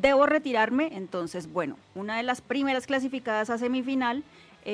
debo retirarme. Entonces, bueno, una de las primeras clasificadas a semifinal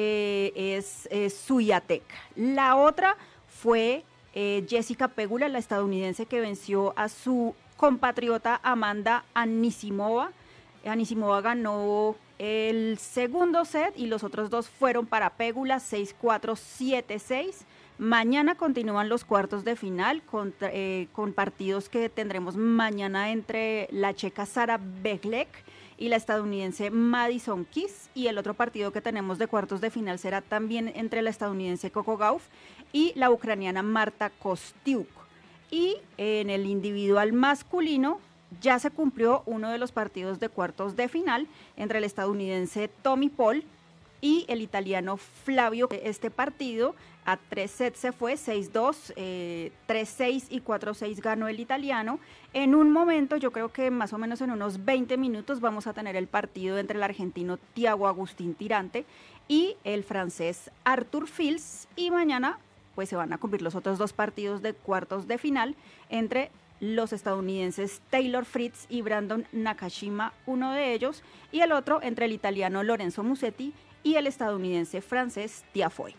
es Swiatek. La otra fue Jessica Pegula, la estadounidense que venció a su compatriota Amanda Anisimova. Anisimova ganó el segundo set y los otros dos fueron para Pegula, 6-4, 7-6. Mañana continúan los cuartos de final con partidos que tendremos mañana entre la checa Sara Beglek y la estadounidense Madison Keys, y el otro partido que tenemos de cuartos de final será también entre la estadounidense Coco Gauff y la ucraniana Marta Kostiuk. Y en el individual masculino ya se cumplió uno de los partidos de cuartos de final entre el estadounidense Tommy Paul y el italiano Flavio. Este partido a 3 sets se fue, 6-2, 3-6 y 4-6 ganó el italiano. En un momento, yo creo que más o menos en unos 20 minutos, vamos a tener el partido entre el argentino Thiago Agustín Tirante y el francés Arthur Fils, y mañana pues se van a cumplir los otros dos partidos de cuartos de final entre los estadounidenses Taylor Fritz y Brandon Nakashima, uno de ellos, y el otro entre el italiano Lorenzo Musetti y el estadounidense francés Tiafoe.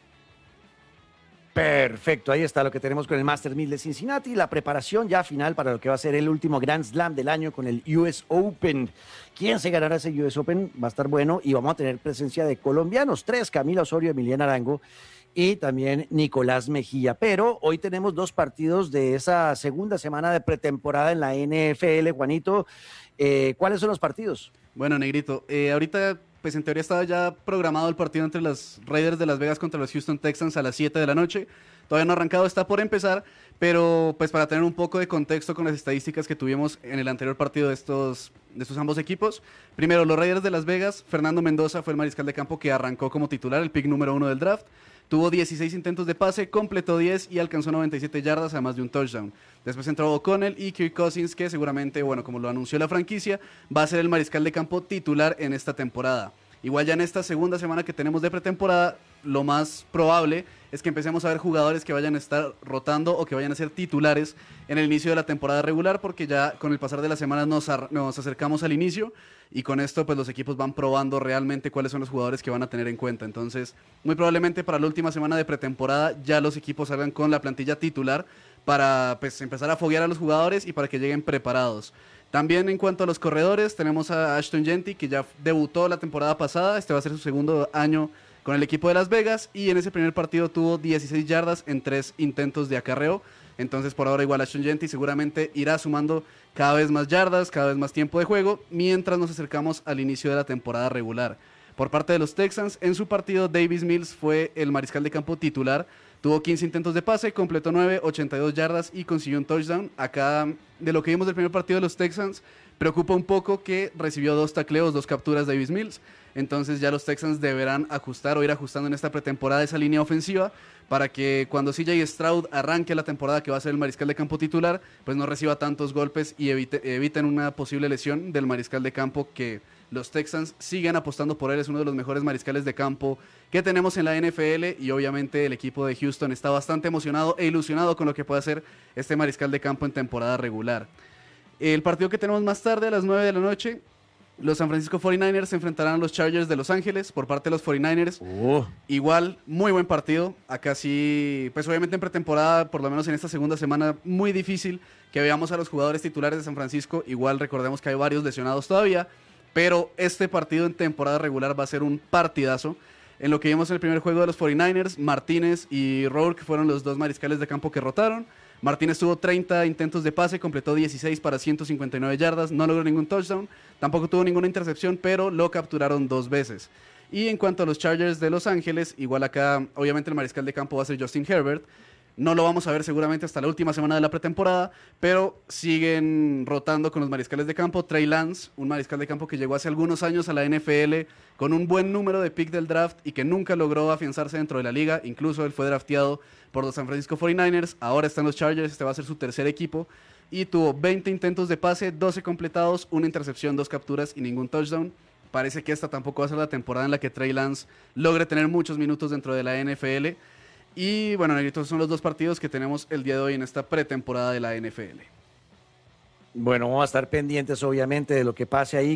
Perfecto, ahí está lo que tenemos con el Masters 1000 de Cincinnati, la preparación ya final para lo que va a ser el último Grand Slam del año con el US Open. ¿Quién se ganará ese US Open? Va a estar bueno, y vamos a tener presencia de colombianos, 3, Camila Osorio, Emiliana Arango y también Nicolás Mejía. Pero hoy tenemos 2 partidos de esa segunda semana de pretemporada en la NFL, Juanito. ¿Cuáles son los partidos? Bueno, Negrito, ahorita pues en teoría estaba ya programado el partido entre los Raiders de Las Vegas contra los Houston Texans a las 7 de la noche. Todavía no ha arrancado, está por empezar, pero pues para tener un poco de contexto con las estadísticas que tuvimos en el anterior partido de estos ambos equipos. Primero, los Raiders de Las Vegas, Fernando Mendoza fue el mariscal de campo que arrancó como titular, el pick número 1 del draft. Tuvo 16 intentos de pase, completó 10 y alcanzó 97 yardas, además de un touchdown. Después entró O'Connell y Kirk Cousins, que seguramente, bueno, como lo anunció la franquicia, va a ser el mariscal de campo titular en esta temporada. Igual ya en esta segunda semana que tenemos de pretemporada, lo más probable es que empecemos a ver jugadores que vayan a estar rotando o que vayan a ser titulares en el inicio de la temporada regular, porque ya con el pasar de las semanas nos acercamos al inicio, y con esto pues los equipos van probando realmente cuáles son los jugadores que van a tener en cuenta. Entonces, muy probablemente para la última semana de pretemporada ya los equipos salgan con la plantilla titular para pues empezar a foguear a los jugadores y para que lleguen preparados. También en cuanto a los corredores, tenemos a Ashton Jeanty, que ya debutó la temporada pasada. Este va a ser su segundo año con el equipo de Las Vegas, y en ese primer partido tuvo 16 yardas en 3 intentos de acarreo. Entonces por ahora igual Ashton Jeanty seguramente irá sumando cada vez más yardas, cada vez más tiempo de juego, mientras nos acercamos al inicio de la temporada regular. Por parte de los Texans, en su partido Davis Mills fue el mariscal de campo titular. Tuvo 15 intentos de pase, completó 9, 82 yardas y consiguió un touchdown. Acá, de lo que vimos del primer partido de los Texans, preocupa un poco que recibió 2 tacleos, 2 capturas de Davis Mills. Entonces ya los Texans deberán ajustar o ir ajustando en esta pretemporada esa línea ofensiva para que cuando CJ Stroud arranque la temporada, que va a ser el mariscal de campo titular, pues no reciba tantos golpes y eviten una posible lesión del mariscal de campo, que los Texans siguen apostando por él. Es uno de los mejores mariscales de campo que tenemos en la NFL, y obviamente el equipo de Houston está bastante emocionado e ilusionado con lo que puede hacer este mariscal de campo en temporada regular. El partido que tenemos más tarde a las 9 de la noche, los San Francisco 49ers se enfrentarán a los Chargers de Los Ángeles por parte de los 49ers. Igual, muy buen partido. Acá sí, pues obviamente en pretemporada, por lo menos en esta segunda semana, muy difícil que veamos a los jugadores titulares de San Francisco. Igual recordemos que hay varios lesionados todavía, pero este partido en temporada regular va a ser un partidazo. En lo que vimos en el primer juego de los 49ers, Martínez y Rourke fueron los 2 mariscales de campo que rotaron. Martínez tuvo 30 intentos de pase, completó 16 para 159 yardas, no logró ningún touchdown, tampoco tuvo ninguna intercepción, pero lo capturaron 2 veces. Y en cuanto a los Chargers de Los Ángeles, igual acá, obviamente el mariscal de campo va a ser Justin Herbert. No lo vamos a ver seguramente hasta la última semana de la pretemporada, pero siguen rotando con los mariscales de campo. Trey Lance, un mariscal de campo que llegó hace algunos años a la NFL con un buen número de pick del draft y que nunca logró afianzarse dentro de la liga. Incluso él fue drafteado por los San Francisco 49ers, ahora está en los Chargers, este va a ser su tercer equipo, y tuvo 20 intentos de pase, 12 completados, una intercepción, 2 capturas y ningún touchdown. Parece que esta tampoco va a ser la temporada en la que Trey Lance logre tener muchos minutos dentro de la NFL. Y bueno, Negrito, son los 2 partidos que tenemos el día de hoy en esta pretemporada de la NFL. Bueno, vamos a estar pendientes obviamente de lo que pase ahí